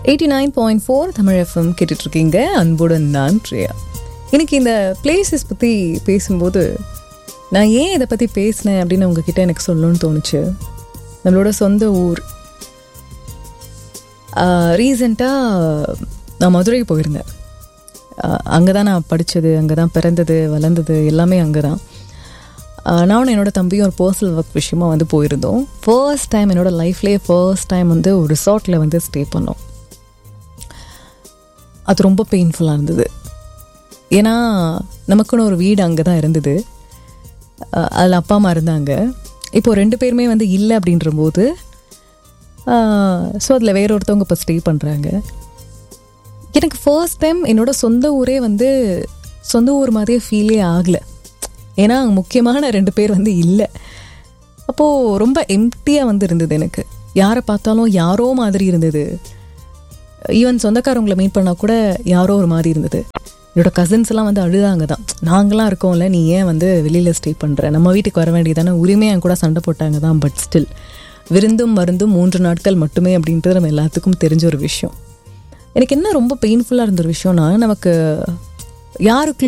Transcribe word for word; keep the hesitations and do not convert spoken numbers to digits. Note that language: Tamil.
Eighty nine point four Tamil FM கேட்டுட்ருக்கீங்க. அன்புடன் நான் பிரியா. எனக்கு இந்த பிளேசஸ் பற்றி பேசும்போது நான் ஏன் இதை பற்றி பேசினேன் அப்படின்னு உங்ககிட்ட எனக்கு சொல்லணும்னு தோணுச்சு. நம்மளோட சொந்த ஊர். ரீசெண்டாக நான் மதுரைக்கு போயிருந்தேன். அங்கே தான் நான் படித்தது, அங்கே தான் பிறந்தது, வளர்ந்தது, எல்லாமே அங்கே தான். நானும் என்னோடய தம்பியும் ஒரு பர்சனல் ஒர்க் விஷயமாக வந்து போயிருந்தோம். ஃபர்ஸ்ட் டைம் என்னோடய லைஃப்லேயே ஃபர்ஸ்ட் டைம் வந்து ஒரு ரிசார்ட்டில் வந்து ஸ்டே பண்ணோம். அது ரொம்ப பெயின்ஃபுல்லாக இருந்தது. ஏன்னா நமக்குன்னு ஒரு வீடு அங்கே தான் இருந்தது. அதில் அப்பா அம்மா இருந்தாங்க. இப்போது ரெண்டு பேருமே வந்து இல்லை அப்படின்ற போது ஸோ அதில் வேற ஒருத்தவங்க இப்போ ஸ்டே பண்ணுறாங்க. எனக்கு ஃபர்ஸ்ட் டைம் என்னோடய சொந்த ஊரே வந்து சொந்த ஊர் மாதிரியே ஃபீலே ஆகலை. ஏன்னா முக்கியமான ரெண்டு பேர் வந்து இல்லை. அப்போது ரொம்ப எம்டியாக வந்து இருந்தது. எனக்கு யாரை பார்த்தாலும் யாரோ மாதிரி இருந்தது. ஈவன் சொந்தக்காரவங்களை மீட் பண்ணால் கூட யாரோ ஒரு மாதிரி இருந்தது. என்னோட கசின்ஸ் எல்லாம் வந்து அழுதாங்க தான். நாங்களாம் இருக்கோம்ல, நீ ஏன் வந்து வெளியில் ஸ்டே பண்ணுற, நம்ம வீட்டுக்கு வர வேண்டியதானே, உரிமையாக கூட சண்டை போட்டாங்க தான். பட் ஸ்டில் விருந்தும் மருந்தும் மூன்று நாட்கள் மட்டுமே அப்படின்றது நம்ம எல்லாத்துக்கும் தெரிஞ்ச ஒரு விஷயம். எனக்கு என்ன ரொம்ப பெயின்ஃபுல்லாக இருந்த ஒரு விஷயம்னா, நமக்கு யாருக்கு